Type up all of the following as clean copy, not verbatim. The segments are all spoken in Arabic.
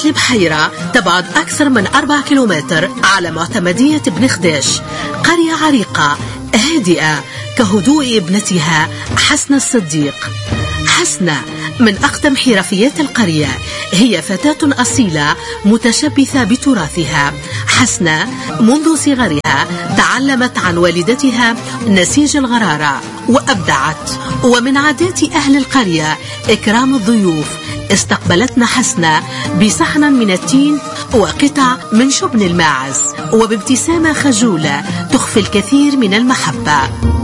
البحيرة تبعد أكثر من 4 كيلومتر على معتمدية بن خديش، قرية عريقة هادئة كهدوء ابنتها حسنة الصديق. حسنة من أقدم حرفيات القرية، هي فتاة أصيلة متشبثة بتراثها. حسنة منذ صغرها تعلمت عن والدتها نسيج الغرارة وأبدعت، ومن عادات أهل القرية إكرام الضيوف. استقبلتنا حسنة بصحن من التين وقطع من شبن الماعز، وبابتسامة خجولة تخفي الكثير من المحبة.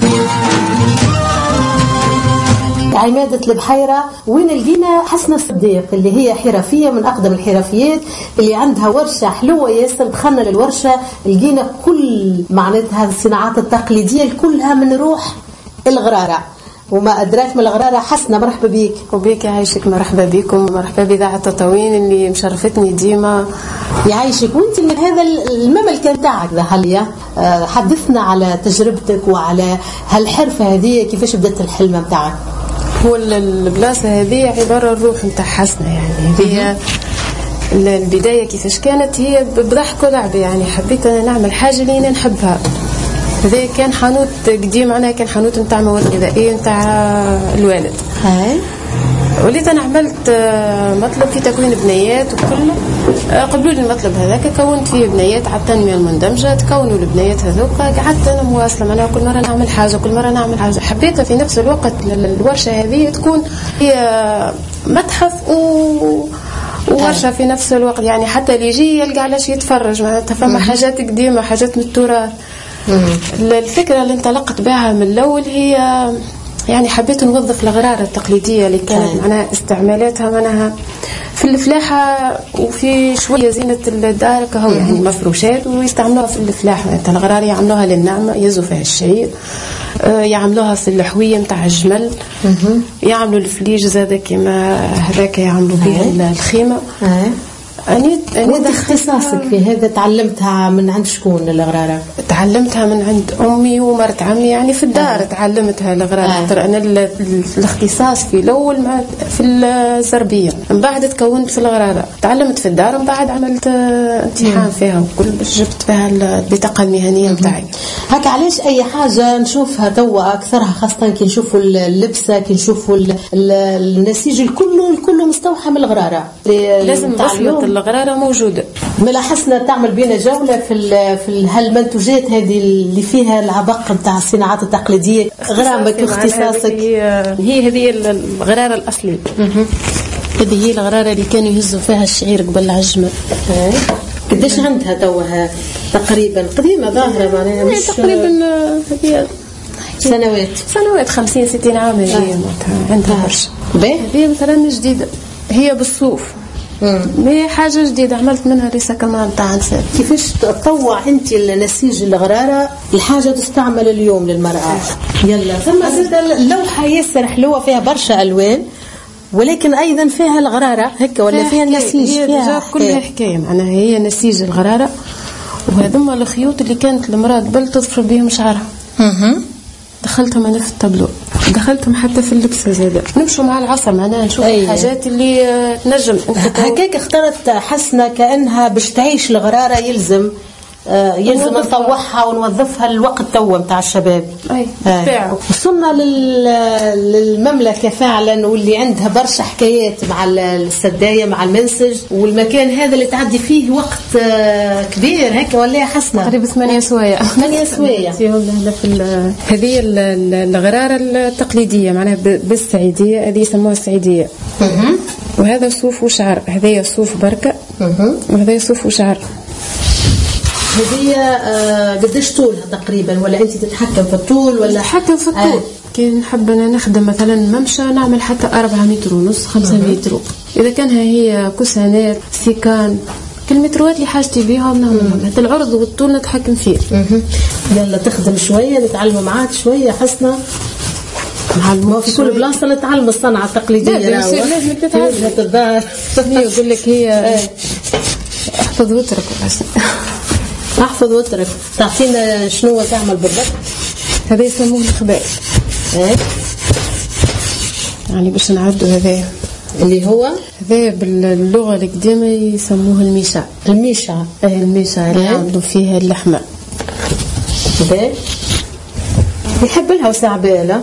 عمادة البحيرة وين لقينا حسنة الصديق اللي هي حرفية من أقدم الحرفيات، اللي عندها ورشة حلوة ياسر. دخلنا للورشة لقينا كل معناتها الصناعات التقليدية كلها من روح الغرارة وما أدراك من الغرارة. حسنة مرحبا بيك. وبيك يعيشك، مرحبا بكم، مرحبا بإذاعة تطاوين اللي مشرفتني ديما. يعيشك. وانت من هذا المملكة نتاعك ذهلية، حدثنا على تجربتك وعلى هالحرفة هذه، كيفاش بدأت الحلمة نتاعك؟ هو البلاصة هذه عبارة الروح نتاع حسنة، يعني هي البداية كيفاش كانت، هي بضحك ولعب. يعني حبيت أنا نعمل حاجة اللي أنا نحبها. هذا كان حانوت قديم، معناها كان حانوت نتاع مواد غذائية نتاع الوالد. وليت أنا عملت مطلب في تكوين بنيات وكل قبلوا لي المطلب هذاك، كونت فيه بنيات على التنمية المندمجة. تكونوا البنيات هذوك، قعدت أنا مواصلة معناها كل مرة نعمل حاجة، كل مرة نعمل حاجة. حبيتها في نفس الوقت الورشة هذه تكون هي متحف وورشة في نفس الوقت، يعني حتى اللي يجي يلقى علاش يتفرج. معناتها فما حاجات قديمة، حاجات من التراث. الفكرة اللي انطلقت بها من الأول هي يعني حبيت نوظف الغرارة التقليدية اللي كانت معناها استعمالاتها معناها في الفلاحة وفي شوية زينة الدار كهو، يعني مفروشات ويستعملوها في الفلاحة. الغرارة يعملوها للنعمة، يزوا فيها الشعير، يعملوها في اللحوية متاع الجمل، يعملوا الفليج زاد كما هذاك يعملوا بها الخيمة. وانت اختصاصك في هذا تعلمتها من عند شكون الغرارة؟ تعلمتها من عند أمي ومرت عمي، يعني في الدار تعلمتها الغرارة. أنا الاختصاص في الأول في الزربية، من بعد تكونت في الغرارة، تعلمت في الدار، من بعد عملت امتحان فيها وكل باش جبت فيها البطاقة المهنية متاعي. هكا علاش أي حاجة نشوفها توا أكثرها، خاصة كي نشوفوا اللبسة، كي نشوفوا النسيج الكل مستوحى من الغرارة. لازم الغرارة موجودة. ملاحظنا تعمل بينا جولة في هالمنتوجات هذه اللي فيها العبق نتاع الصناعات التقليدية. غرامك واختصاصك هذه الغرارة الأصلية. هذه هي الغرارة اللي كانوا يهزوا فيها الشعير قبل العجمة. قديش عندها توها تقريبا؟ قديمة ظاهرة معناها مش تقريبا هذه سنوات 50-60 عام. هي عندها برشا. هي مثلا جديدة، هي بالصوف، ما حاجة جديدة عملت منها ريسة كمان تاع نساء. كيفاش تطوع انت النسيج الغرارة الحاجة تستعمل اليوم للمرأة؟ يلا ثم زاد اللوحة ياسر حلوة، فيها برشا ألوان، ولكن أيضا فيها الغرارة هيك ولا فيها النسيج؟ فيها كلها حكاية معناها. هي نسيج الغرارة، وهذم الخيوط اللي كانت المرأة قبل تظفر بهم شعرها. دخلتهم أنا في التابلو، دخلتهم حتى في اللبس زاده. نمشوا مع العصر معناها نشوف الحاجات اللي تنجم. هكاك اختارت حسنة كأنها باش تعيش الغرارة يلزم نطوعها ونوظفها الوقت توا متاع الشباب. وصلنا للمملكة فعلا، واللي عندها برشا حكايات مع السداية مع المنسج، والمكان هذا اللي تعدي فيه وقت كبير هيك ولا يا حسنة؟ تقريبا 8 سوايع. 8 سوايع. هذه الغرارة التقليدية معناها بالسعيدية، هذه يسموها السعيدية. وهذا صوف وشعر، هذا صوف بركة وهذا صوف وشعر. هذه قديش طولها تقريبا؟ ولا انت تتحكم في الطول ولا؟ تتحكم في الطول. كي نحب انا نخدم مثلا ممشى نعمل حتى 4 متر ونص 5 متر. اذا كان هي كسانات سيكان كل متروات اللي حاجتي بيهم نعملهم. حتى العرض والطول نتحكم فيه. يلا تخدم شويه، نتعلم معاك شويه حسنة. نعلموا في كل بلاصه نتعلم الصنعه التقليديه. لازم تتعلم. الدار يقول لك هي احفظ وترك بس. احفظ وترك. تعطينا شنو تعمل بالضبط؟ هذا يسموه الخباء. يعني باش نعدوا هذا اللي هو هذا باللغة القديمة يسموه الميشا. الميشا اللي يعملوا فيها اللحمة. يحب لها وسعبالة.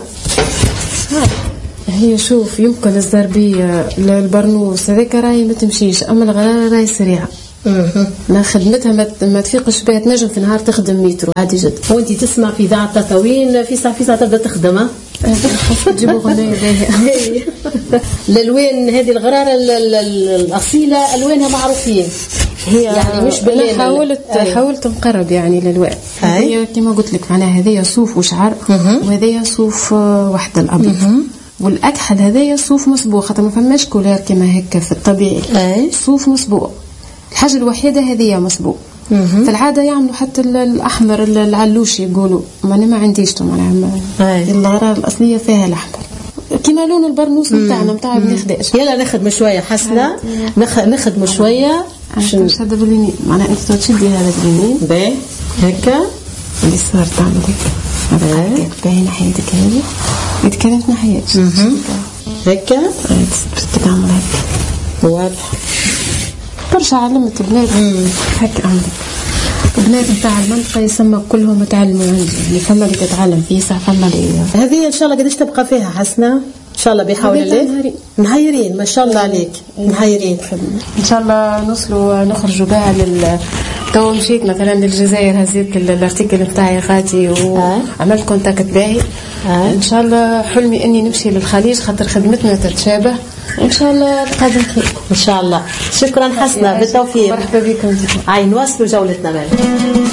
هي شوف يمكن الزربية البرنوس هذاك راهي ما تمشيش، أما الغرارة راهي سريعة. ما خدمتها ما تفيقش بها، تنجم في نهار تخدم مترو عادي جدا. وانتي تسمع في إذاعة تطاوين في ساعة تبدا تخدم. تجيبوا غناية باهية. الألوان هذه الغرارة الأصيلة ألوانها معروفين. هي يعني مش بالليل. حاولت نقرب يعني للوان. هي كما قلت لك معناها هذايا صوف وشعر، وهذايا صوف واحد الأبيض. والأكحل هذايا صوف مصبوغ، خاطر ما فماش كولير كما هيك في الطبيعي. صوف مصبوغ. الحاجة الوحيدة هذه مصبوغ. في العادة يعملوا حتى الأحمر العلوش يقولوا، ما عنديش معناها الغرارة الأصلية فيها الأحمر كما لون البرنوس بتاعنا بتاع ابن خداش. يلا نخدم شوية حسنة. نخدم شوية. مش هذا باليمين معناها أنت تشدي هذا باليمين باهي هكا اللي صار تعمل هيك باهي ناحيتك هذه يتكلم ناحيتك هكا تعمل هيك واضح. برشا علمت البنات هكا عملت. البنات نتاع المنطقة يسمى كلهم تعلموا عندي، يعني فما اللي تتعلم فيه صح فما اللي هذه إن شاء الله قديش تبقى فيها حسنة؟ إن شاء الله بيحاول الله. نهيرين ما شاء الله عليك. نهيرين إن شاء الله نخرجوا بها تو مشيت مثلا للجزائر، هزيت الارتيكل نتاعي غادي وعملت كونتاكت باهي. إن شاء الله حلمي إني نمشي للخليج خاطر خدمتنا تتشابه. إن شاء الله القادم خير إن شاء الله. شكرا حسنة بالتوفيق. مرحبا بكم. نواصلوا جولتنا معنا.